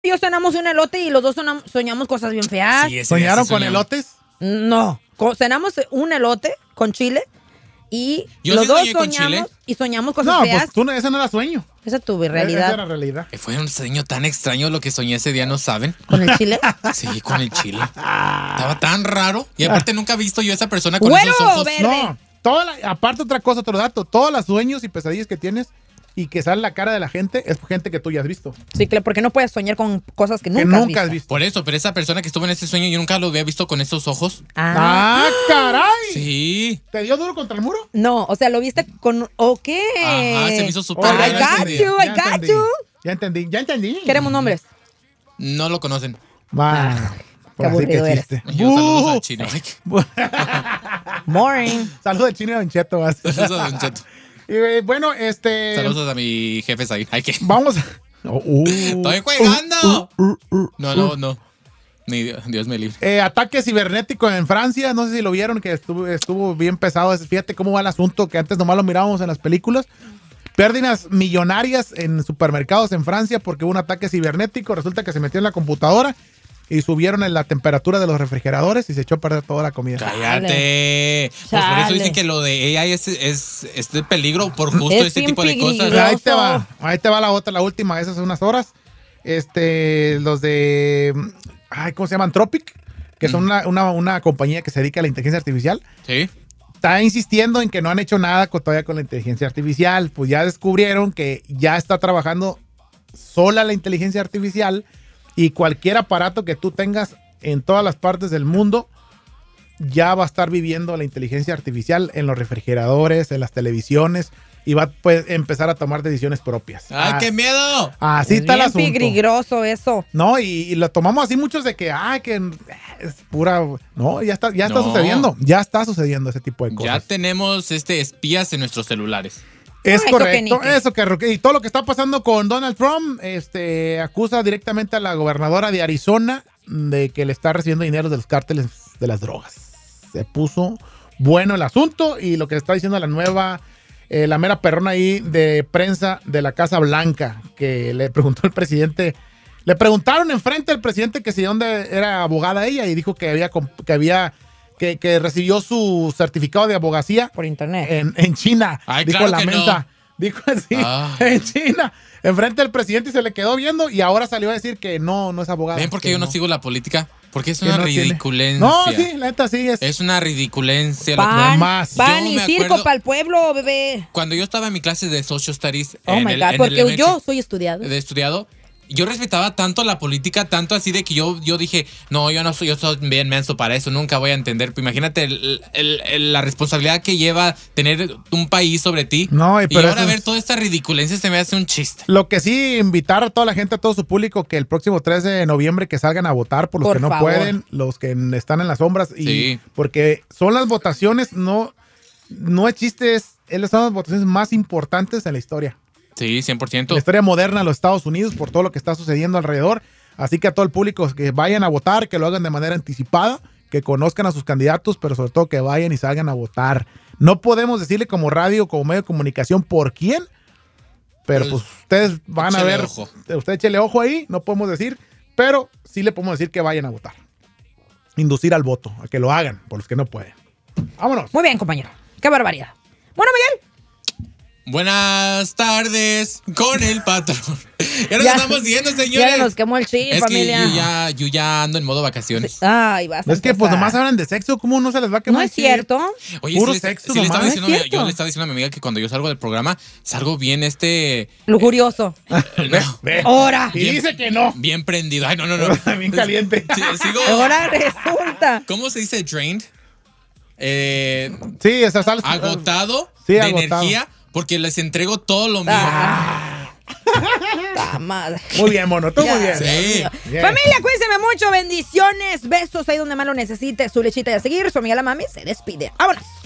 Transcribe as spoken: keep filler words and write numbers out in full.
yo cenamos un elote y los dos sonam- soñamos cosas bien feas. Sí, ese ¿Soñaron día sí con soñamos. elotes? No, co- cenamos un elote con chile y Yo los sí dos soñé con soñamos chile. y soñamos cosas No, feas. pues tú no, esa no era sueño. Esa es tu Esa realidad. era realidad. Eh, Fue un sueño tan extraño lo que soñé ese día, ¿no saben? ¿Con el chile? Sí, con el chile. Estaba tan raro. Y aparte nunca he visto yo a esa persona con ¡Güero, esos ojos. verde! No, toda la- aparte otra cosa, otro dato, todos los sueños y pesadillas que tienes y que sale la cara de la gente es gente que tú ya has visto. Sí, claro, porque no puedes soñar con cosas que nunca, que nunca has visto. has visto. Por eso, pero esa persona que estuvo en ese sueño yo nunca lo había visto con esos ojos. Ah. ¡Ah, caray! Sí. ¿Te dio duro contra el muro? No, o sea, lo viste con... ¿O qué? Ajá, se me hizo súper Oh, I raro got ese día. you, I Ya got entendí. you. Ya entendí, ya entendí. Queremos nombres. No lo conocen. Va. Qué aburrido eres. chiste. Yo saludos Uh, al chino. Ay, Morning. Saludos al chino y a Don Cheto. vas. Saludos a Don Cheto. Y eh, bueno, este. Saludos a mi jefe ahí. Ay, ¿qué? Vamos. a- Oh, uh, ¡Estoy jugando! uh, uh, uh, No, no, no. Ni Dios, Dios me libre. Eh, ataque cibernético en Francia, no sé si lo vieron, que estuvo, estuvo bien pesado. Fíjate cómo va el asunto, que antes nomás lo mirábamos en las películas. Pérdidas millonarias en supermercados en Francia porque hubo un ataque cibernético. Resulta que se metió en la computadora y subieron en la temperatura de los refrigeradores y se echó a perder toda la comida. Cállate. Pues por eso Chale. dicen que lo de A I es, es, es de peligro por justo Es este bien tipo de cosas. peligroso. Ahí te va, ahí te va la otra, la última, esas son unas horas. Este, los de, ay, ¿cómo se llaman? Tropic, que son una, una, una compañía que se dedica a la inteligencia artificial. Sí. Está insistiendo en que no han hecho nada con, todavía con la inteligencia artificial. Pues ya descubrieron que ya está trabajando sola la inteligencia artificial y cualquier aparato que tú tengas en todas las partes del mundo ya va a estar viviendo la inteligencia artificial en los refrigeradores, en las televisiones y va a pues, empezar a tomar decisiones propias. ¡Ay, Ah, qué miedo! Así Es está el bien asunto. peligroso eso. No, y, y lo tomamos así muchos de que, ay, que es pura... No, ya está, ya está No. sucediendo. Ya está sucediendo ese tipo de Ya cosas. tenemos este espías en nuestros celulares. Es Ah, eso correcto, que ni qué. eso que Roque. Y todo lo que está pasando con Donald Trump, este, acusa directamente a la gobernadora de Arizona de que le está recibiendo dinero de los cárteles de las drogas. Se puso bueno el asunto y lo que está diciendo la nueva, eh, la mera perrona ahí de prensa de la Casa Blanca, que le preguntó al presidente, le preguntaron enfrente al presidente que si de dónde era abogada ella y dijo que había, comp- que había, que, que recibió su certificado de abogacía Por internet. en, en China. Ay, dijo claro la que mensa. no. Dijo así, Ah. en China, enfrente del presidente y se le quedó viendo y ahora salió a decir que no, no es abogada. ¿Ven por qué que yo no sigo la política? Porque es que una no tiene- ridiculencia. No, sí, la neta sí es. Es una ridiculencia. lo que- Pan, más. pan Yo y me circo acuerdo- para el pueblo, bebé. Cuando yo estaba en mi clase de Social Studies Oh en my el- God, en el porque yo elementary- soy estudiado. de estudiado, yo respetaba tanto la política, tanto así de que yo, yo dije, no, yo no soy, yo soy bien menso para eso, nunca voy a entender. Pues imagínate el- el- el- la responsabilidad que lleva tener un país sobre ti. No, y y pero ahora eso ver es- toda esta ridiculencia se me hace un chiste. Lo que sí, invitar a toda la gente, a todo su público, que el próximo tres de noviembre que salgan a votar por los Por que no favor. pueden, los que están en las sombras. Y Sí. porque son las votaciones, no, no es chiste, es, es- son las votaciones más importantes en la historia. Sí, cien por En ciento. la historia moderna de los Estados Unidos por todo lo que está sucediendo alrededor. Así que a todo el público que vayan a votar, que lo hagan de manera anticipada, que conozcan a sus candidatos, pero sobre todo que vayan y salgan a votar. No podemos decirle como radio, como medio de comunicación por quién, pero Pues, pues ustedes van a échele ver, ojo. usted échele ojo ahí, no podemos decir, pero sí le podemos decir que vayan a votar. Inducir al voto, a que lo hagan, por los que no pueden. Vámonos. Muy bien, compañero. Qué barbaridad. Bueno, Miguel. Buenas tardes con el patrón. Ya nos Ya- estamos viendo, señores. Ya nos quemó el chip, es familia. que yo ya, yo ya ando en modo vacaciones. Ay, vas a Es que pues empezar. nomás hablan de sexo, ¿cómo no se les va a quemar? No el es chip? cierto. Oye, Puro sí le- sexo sí le estaba nomás. diciendo, ¿No es a mi- yo cierto? le estaba diciendo a mi amiga que cuando yo salgo del programa salgo bien este Lujurioso. no, Ve. Ahora. Y dice que no. bien prendido. Ay, no, no, no. Bien caliente. Sí, sigo. Ahora resulta. ¿Cómo se dice drained? Eh, Sí, esa sal. agotado Sí, de agotado. energía porque les entrego todo lo mío. Ah, ta madre. Muy bien, mono, tú Ya, muy bien. Sí. Dios mío. Bien. Familia, cuídense mucho. Bendiciones. Besos ahí donde más lo necesite. Su lechita y a seguir. Su amiga la mami se despide. Vámonos.